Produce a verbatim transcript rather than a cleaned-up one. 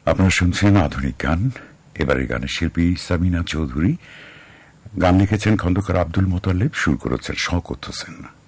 আপনারা শুনছেন আধুনিক গান। এবারের গানের শিল্পী সামিনা চৌধুরী, গান লিখেছেন খন্দকার আব্দুল মোতালেব, সুর করেছেন শওকত হোসেন।